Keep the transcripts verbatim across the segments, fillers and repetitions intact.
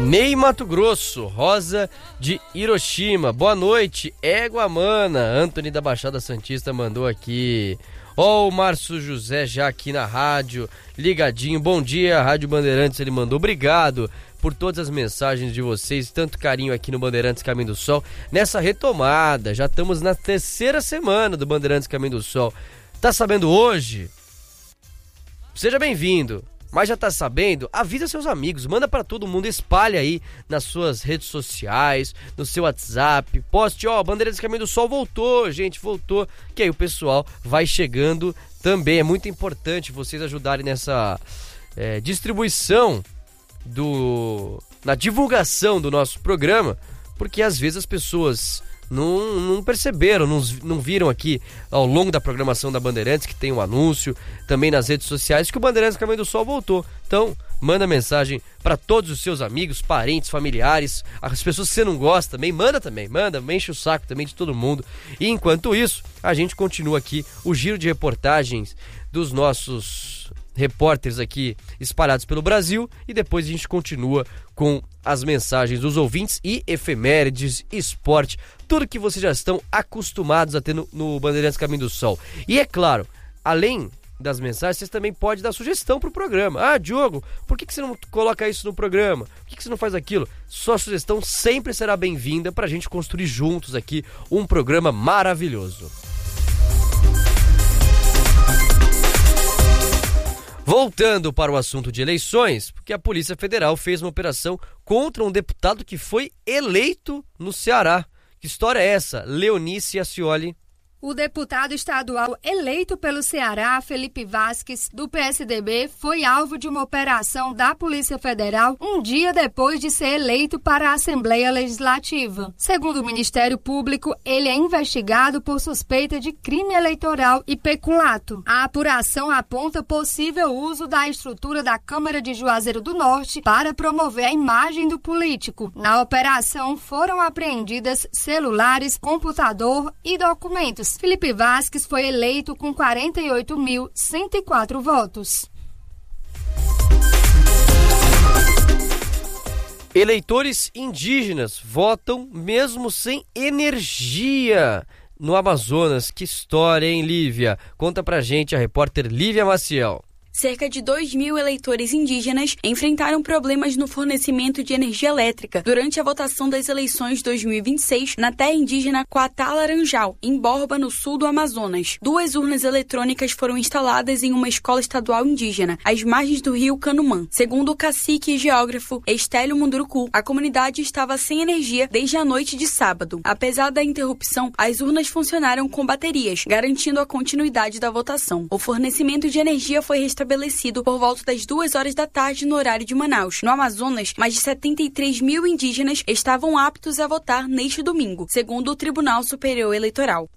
Ney Mato Grosso, Rosa de Hiroshima, boa noite, Égua Mana, Antony da Baixada Santista mandou aqui. Ó, oh, o Márcio José já aqui na rádio, ligadinho, bom dia, Rádio Bandeirantes, ele mandou, obrigado por todas as mensagens de vocês, tanto carinho aqui no Bandeirantes Caminho do Sol, nessa retomada, já estamos na terceira semana do Bandeirantes Caminho do Sol. Tá sabendo hoje? Seja bem-vindo. Mas já tá sabendo? Avisa seus amigos, manda pra todo mundo, espalha aí nas suas redes sociais, no seu WhatsApp, poste, ó, Bandeirantes Caminho do Sol voltou, gente, voltou, que aí o pessoal vai chegando também. É muito importante vocês ajudarem nessa é, distribuição, do, na divulgação do nosso programa, porque às vezes as pessoas não, não perceberam, não, não viram aqui ao longo da programação da Bandeirantes, que tem um anúncio, também nas redes sociais, que o Bandeirantes Caminho do Sol voltou. Então, manda mensagem para todos os seus amigos, parentes, familiares, as pessoas que você não gosta também, manda também, manda, enche o saco também de todo mundo. E enquanto isso, a gente continua aqui o giro de reportagens dos nossos repórteres aqui espalhados pelo Brasil, e depois a gente continua com as mensagens dos ouvintes e efemérides, esporte, tudo que vocês já estão acostumados a ter no, no Bandeirantes Caminho do Sol. E é claro, além das mensagens, vocês também podem dar sugestão pro programa. Ah, Diogo, por que, que você não coloca isso no programa? Por que, que você não faz aquilo? Sua sugestão sempre será bem-vinda pra gente construir juntos aqui um programa maravilhoso. Voltando para o assunto de eleições, porque a Polícia Federal fez uma operação contra um deputado que foi eleito no Ceará. Que história é essa, Leonice Ascioli? O deputado estadual eleito pelo Ceará, Felipe Vasques, do P S D B, foi alvo de uma operação da Polícia Federal um dia depois de ser eleito para a Assembleia Legislativa. Segundo o Ministério Público, ele é investigado por suspeita de crime eleitoral e peculato. A apuração aponta possível uso da estrutura da Câmara de Juazeiro do Norte para promover a imagem do político. Na operação foram apreendidas celulares, computador e documentos. Felipe Vasques foi eleito com quarenta e oito mil cento e quatro votos. Eleitores indígenas votam mesmo sem energia no Amazonas. Que história, hein, Lívia? Conta pra gente a repórter Lívia Maciel. Cerca de dois mil eleitores indígenas enfrentaram problemas no fornecimento de energia elétrica durante a votação das eleições dois mil e vinte e seis na terra indígena Quatá Laranjal, em Borba, no sul do Amazonas. Duas urnas eletrônicas foram instaladas em uma escola estadual indígena, às margens do rio Canumã. Segundo o cacique e geógrafo Estélio Munduruku, a comunidade estava sem energia desde a noite de sábado. Apesar da interrupção, as urnas funcionaram com baterias, garantindo a continuidade da votação. O fornecimento de energia foi restabelecido estabelecido por volta das duas horas da tarde no horário de Manaus. No Amazonas, mais de setenta e três mil indígenas estavam aptos a votar neste domingo, segundo o Tribunal Superior Eleitoral.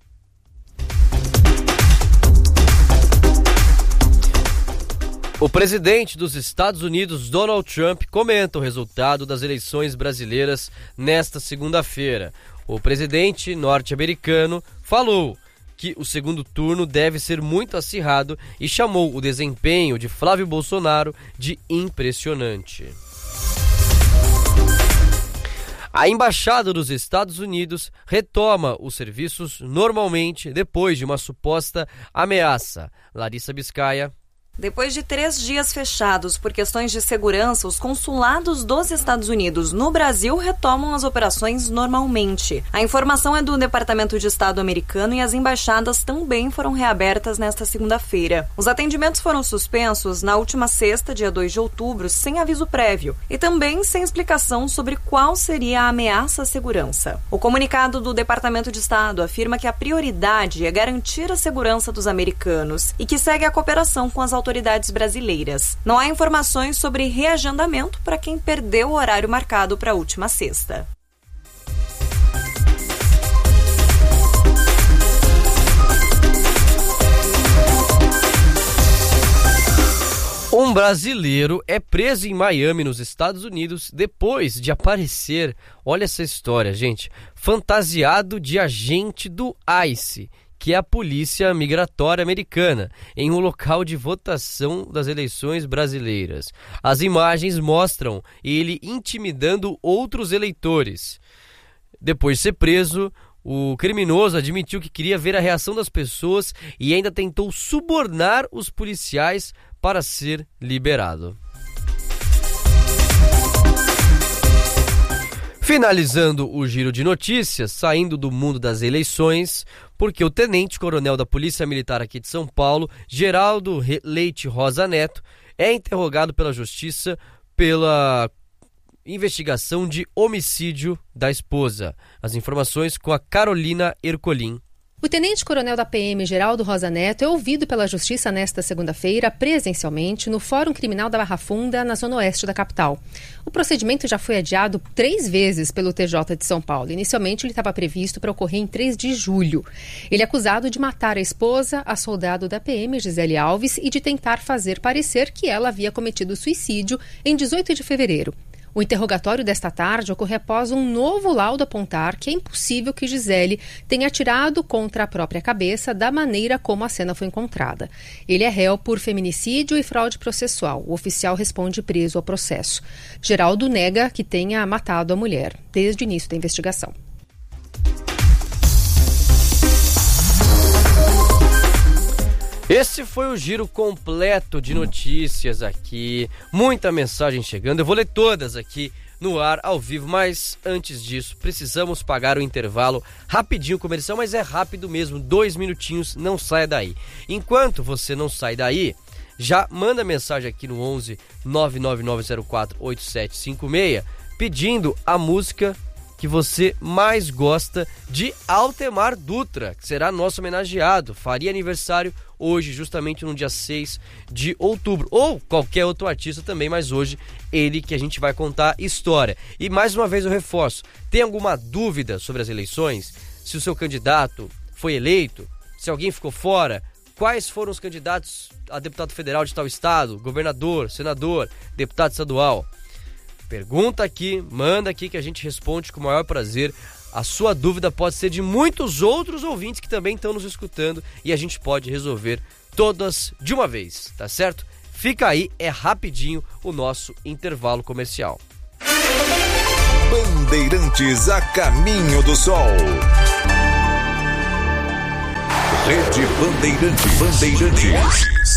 O presidente dos Estados Unidos, Donald Trump, comenta o resultado das eleições brasileiras nesta segunda-feira. O presidente norte-americano falou que o segundo turno deve ser muito acirrado e chamou o desempenho de Flávio Bolsonaro de impressionante. A Embaixada dos Estados Unidos retoma os serviços normalmente depois de uma suposta ameaça. Larissa Biscaia. Depois de três dias fechados por questões de segurança, os consulados dos Estados Unidos no Brasil retomam as operações normalmente. A informação é do Departamento de Estado americano e as embaixadas também foram reabertas nesta segunda-feira. Os atendimentos foram suspensos na última sexta, dia dois de outubro, sem aviso prévio e também sem explicação sobre qual seria a ameaça à segurança. O comunicado do Departamento de Estado afirma que a prioridade é garantir a segurança dos americanos e que segue a cooperação com as autoridades autoridades brasileiras. Não há informações sobre reagendamento para quem perdeu o horário marcado para a última sexta. Um brasileiro é preso em Miami, nos Estados Unidos, depois de aparecer, olha essa história, gente, fantasiado de agente do ICE. que é a Polícia Migratória Americana, em um local de votação das eleições brasileiras. As imagens mostram ele intimidando outros eleitores. Depois de ser preso, o criminoso admitiu que queria ver a reação das pessoas e ainda tentou subornar os policiais para ser liberado. Finalizando o giro de notícias, saindo do mundo das eleições, porque o tenente-coronel da Polícia Militar aqui de São Paulo, Geraldo Leite Rosa Neto, é interrogado pela Justiça pela investigação de homicídio da esposa. As informações com a Carolina Ercolim. O tenente-coronel da P M, Geraldo Rosa Neto, é ouvido pela Justiça nesta segunda-feira, presencialmente, no Fórum Criminal da Barra Funda, na zona oeste da capital. O procedimento já foi adiado três vezes pelo T J de São Paulo. Inicialmente, ele estava previsto para ocorrer em três de julho. Ele é acusado de matar a esposa, a soldado da P M, Gisele Alves, e de tentar fazer parecer que ela havia cometido suicídio em dezoito de fevereiro. O interrogatório desta tarde ocorre após um novo laudo apontar que é impossível que Gisele tenha atirado contra a própria cabeça da maneira como a cena foi encontrada. Ele é réu por feminicídio e fraude processual. O oficial responde preso ao processo. Geraldo nega que tenha matado a mulher desde o início da investigação. Esse foi o giro completo de notícias aqui, muita mensagem chegando, eu vou ler todas aqui no ar, ao vivo, mas antes disso, precisamos pagar o intervalo rapidinho comercial, mas é rápido mesmo, dois minutinhos, não saia daí. Enquanto você não sai daí, já manda mensagem aqui no onze nove nove nove zero quatro oito sete cinco seis, pedindo a música que você mais gosta de Altemar Dutra, que será nosso homenageado, faria aniversário hoje, justamente no dia seis de outubro, ou qualquer outro artista também, mas hoje ele que a gente vai contar história. E mais uma vez eu reforço, tem alguma dúvida sobre as eleições? Se o seu candidato foi eleito? Se alguém ficou fora? Quais foram os candidatos a deputado federal de tal estado? Governador, senador, deputado estadual? Pergunta aqui, manda aqui que a gente responde com o maior prazer. A sua dúvida pode ser de muitos outros ouvintes que também estão nos escutando e a gente pode resolver todas de uma vez, tá certo? Fica aí, é rapidinho o nosso intervalo comercial. Bandeirantes a caminho do sol. Rede Bandeirantes. Bandeirantes.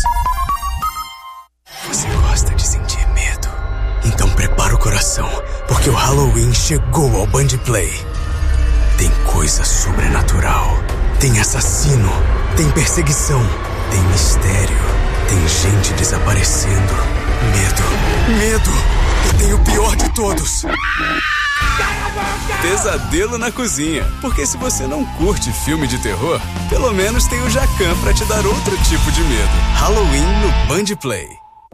Você gosta de sentir medo? Então prepara o coração, porque o Halloween chegou ao Band Play. Tem coisa sobrenatural, tem assassino, tem perseguição, tem mistério, tem gente desaparecendo. Medo, medo, e tem o pior de todos. Pesadelo na cozinha, porque se você não curte filme de terror, pelo menos tem o Jacan pra te dar outro tipo de medo. Halloween no Band Play.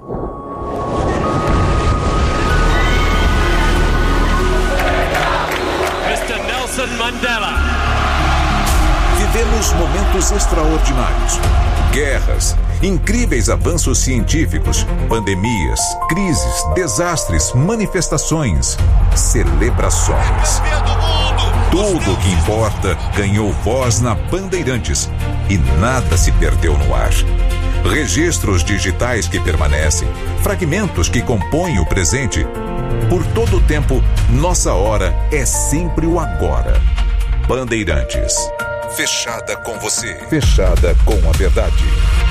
Mandela. Vivemos momentos extraordinários. Guerras, incríveis avanços científicos, pandemias, crises, desastres, manifestações, celebrações. Tudo o que importa ganhou voz na Bandeirantes e nada se perdeu no ar. Registros digitais que permanecem, fragmentos que compõem o presente. Por todo o tempo, nossa hora é sempre o agora. Bandeirantes. Fechada com você. Fechada com a verdade.